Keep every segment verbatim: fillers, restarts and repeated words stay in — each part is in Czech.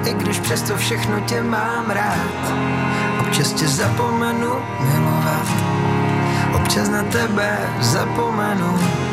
i když přesto všechno tě mám rád, občas tě zapomenu milovat, občas na tebe zapomenu.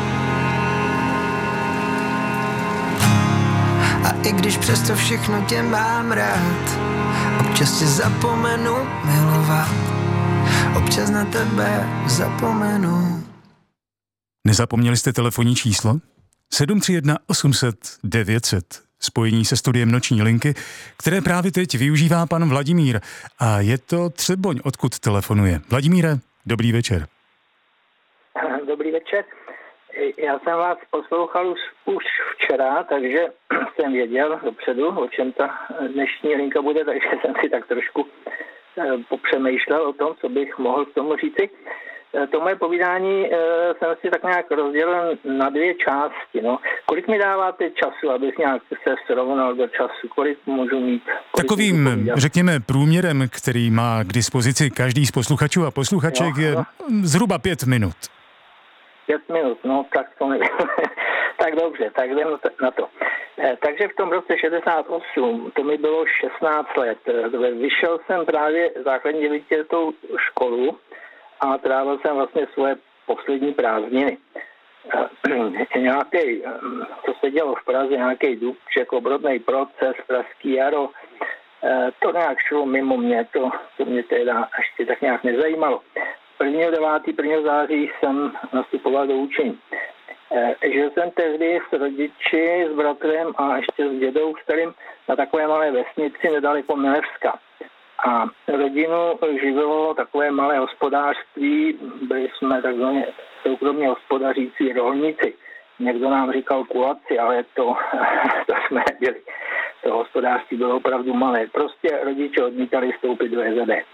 A i když přesto všechno tě mám rád, občas tě zapomenu milovat, občas na tebe zapomenu. Nezapomněli jste telefonní číslo? sedm tři jedna osm set devět set. Spojení se studiem Noční linky, které právě teď využívá pan Vladimír. A je to Třeboň, odkud telefonuje. Vladimíre, dobrý večer. Dobrý večer. Já jsem vás poslouchal už, už včera, takže jsem věděl dopředu, o čem ta dnešní linka bude, takže jsem si tak trošku popřemýšlel o tom, co bych mohl k tomu říci. To moje povídání jsem si tak nějak rozdělil na dvě části. No. Kolik mi dáváte času, abych nějak se srovnal do času? Kolik můžu mít? Kolik Takovým, řekněme, průměrem, který má k dispozici každý z posluchačů a posluchaček, je no. zhruba pět minut. Pět minut, no tak to nevím. Tak dobře, tak jdem na to. Takže v tom roce šedesát osm, to mi bylo šestnáct let. Vyšel jsem právě základní devítiletou školu a trávil jsem vlastně svoje poslední prázdniny. Nějaký, co se dělo v Praze, nějaký Dubček, obrodný proces, Pražský jaro, to nějak šlo mimo mě, to, to mě teda ještě tak nějak nezajímalo. prvního devátého prvního září jsem nastupoval do učení. Žil jsem tehdy s rodiči, s bratrem a ještě s dědou starým na takové malé vesnici nedaleko Milevska. A rodinu živilo takové malé hospodářství, byli jsme takzvaně soukromně hospodařící rolníci. Někdo nám říkal kulaci, ale to, to jsme nebyli. To hospodářství bylo opravdu malé. Prostě rodiče odmítali vstoupit do E Z D.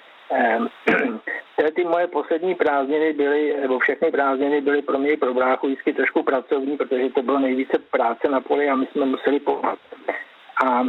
Tedy ty moje poslední prázdniny byly, nebo všechny prázdniny byly pro mě pro bráchu vždycky trošku pracovní, protože to bylo nejvíce práce na poli a my jsme museli pomáhat. A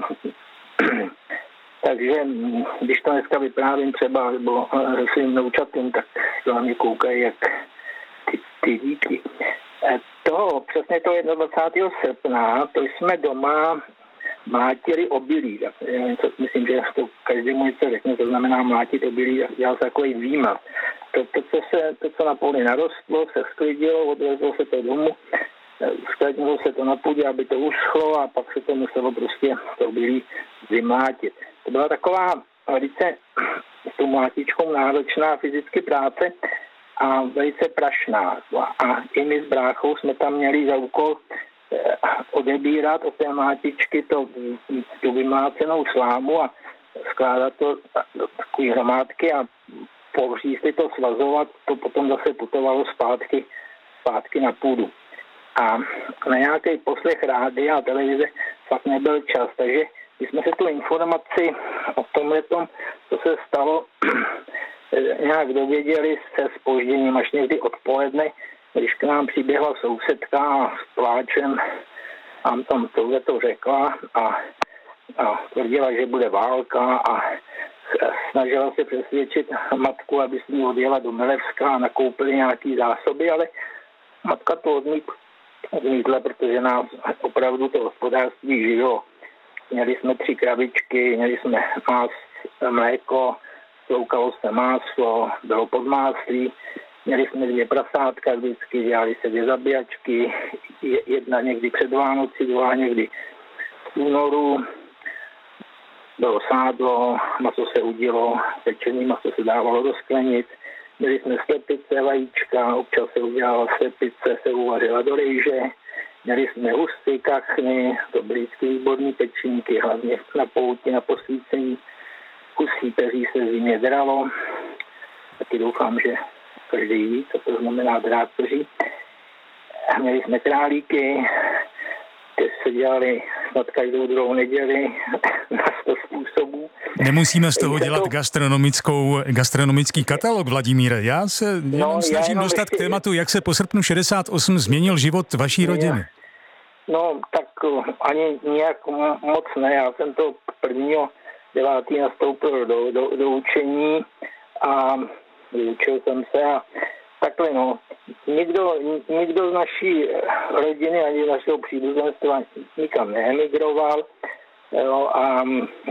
takže když to dneska vyprávím třeba, nebo svým vnoučatům, tak to na mě koukají jak ty, ty díky. Toho, přesně to dvacátého prvního srpna, to jsme doma mlátili obilí. Myslím, že to každému něco řekne, to znamená mlátit obilí, dělal se takový výmaz. To, to, co se, to, co na poli narostlo, se sklidilo, odvezlo se to domů, skladnilo se to na půdě, aby to uschlo a pak se to muselo prostě to obilí vymlátit. To byla taková velice s tou mlátičkou náročná fyzicky práce a velice prašná. A i my s bráchou jsme tam měli za úkol odebírat od té mlátičky to, tu vymlácenou slámu a skládat to do takové hromádky a po řízli to svazovat, to potom zase putovalo zpátky, zpátky na půdu. A na nějaký poslech rádia a televize fakt nebyl čas, takže my jsme se tu informaci o tomhletom, co se stalo, nějak dověděli se zpožděním až někdy odpoledne, když k nám přiběhla sousedka s pláčem a tam tohle to řekla a, a tvrdila, že bude válka a snažila se přesvědčit matku, aby s ní odjela do Milevska a nakoupili nějaký zásoby, ale matka to odmít, odmítla, protože nás opravdu to hospodářství žilo. Měli jsme tři krabičky, měli jsme más, mléko, sloukalo se máslo, bylo podmáslí, měli jsme dvě prasátka vždycky, dělali se dvě zabíjačky, jedna někdy před Vánoci, druhá někdy v únoru, bylo sádlo, maso se udilo, pečený maso se dávalo do sklenic, měli jsme slepice, vajíčka, občas se udělala slepice, se uvařila do rejže, měli jsme husty, kachny, to byly vždycky výborný pečínky, hlavně na pouti, na posvícení, kusí peří se zimě dralo, taky doufám, že každý ví, co to znamená drát peří. Měli jsme králíky, ty se dělali snad každou druhou neděli na sto způsobů. Nemusíme z toho dělat to... gastronomickou, gastronomický katalog, Vladimíre. Já se jenom no, snažím jenom dostat ještě... k tématu, jak se po srpnu šedesát osm změnil život vaší rodiny. No, tak ani nějak moc ne. Já jsem to prvního devátý nastoupil do, do, do učení a vyučil jsem se a takhle no. Nikdo, nikdo z naší rodiny ani z našeho příbuzenstva nikam neemigroval. Jo, a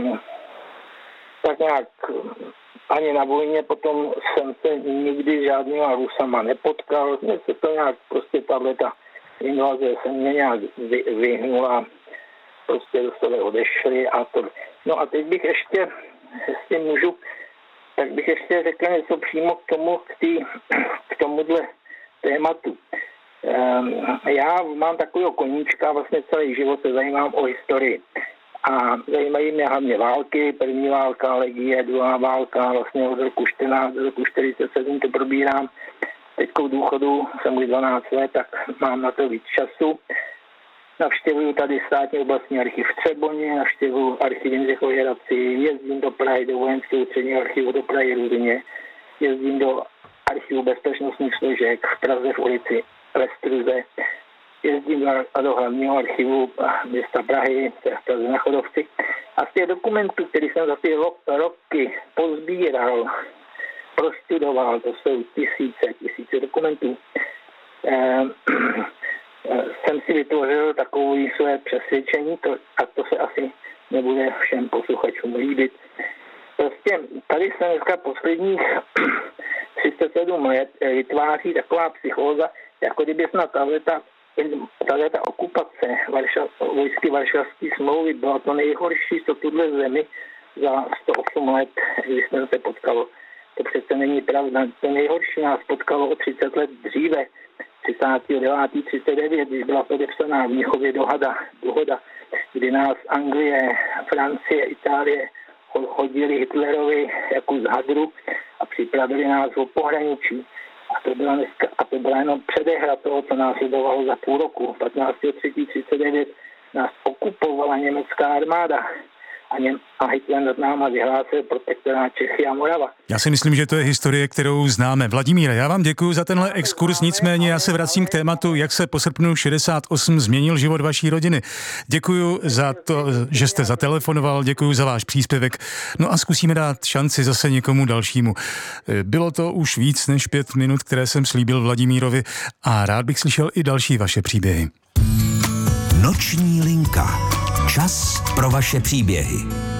tak nějak ani na vojně potom jsem se nikdy žádnýma Rusama nepotkal. Mně se to nějak prostě tato invaze se mě nějak vy, vyhnula. Prostě do sebe odešli a to. No a teď bych ještě, jestli můžu, tak bych ještě řekl něco přímo k tomu, k, tý, k tomuhle tématu. Um, já mám takového koníčka, vlastně celý život se zajímám o historii. A zajímají mě hlavně války, první válka, legie, druhá válka, vlastně od roku čtrnáct do roku čtyřicet sedm to probírám. Teďkou důchodu jsem už dvanáct let, tak mám na to víc času. Navštěvuju tady státní oblastní archiv v Třeboně, navštěvuju archiv Jindřichovy Hradci, jezdím do Prahy, do vojenského ústředního archivu do Prahy různě, jezdím do archivu bezpečnostních složek v Praze v ulici Lestruze, jezdím do hlavního archivu města Prahy, v Praze na Chodovci. A z těch dokumentů, které jsem za ty roky pozbíral, prostudoval, to jsou tisíce, tisíce dokumentů, eh, jsem si vytvořil takové své přesvědčení, to, a to se asi nebude všem posluchačům líbit. Prostě tady se dneska posledních třicet sedm let vytváří taková psychóza, jako kdyby snad tato okupace Varšav, vojsky Varšavské smlouvy byla to nejhorší, co tuhle zemi za sto osm let existence potkalo. To přece není pravda. To nejhorší nás potkalo o třicet let dříve, třicátého devátého třicet devět, když byla podepsaná v Mnichově dohoda, dohoda, kdy nás Anglie, Francie, Itálie hodili Hitlerovi jako z hadru a připravili nás o pohraničí. A to byla, dneska, a to byla jenom předehra toho, co následovalo za půl roku. patnáctého třetího třicet devět nás okupovala německá armáda. A, něm, a Hitler nad náma vyhlásil protektorát Čechy a Morava. Já si myslím, že to je historie, kterou známe. Vladimíre, já vám děkuji za tenhle exkurs, nicméně já se vracím k tématu, jak se po srpnu šedesát osm změnil život vaší rodiny. Děkuji za to, že jste zatelefonoval, děkuji za váš příspěvek. No a zkusíme dát šanci zase někomu dalšímu. Bylo to už víc než pět minut, které jsem slíbil Vladimírovi a rád bych slyšel i další vaše příběhy. Noční linka. Čas pro vaše příběhy.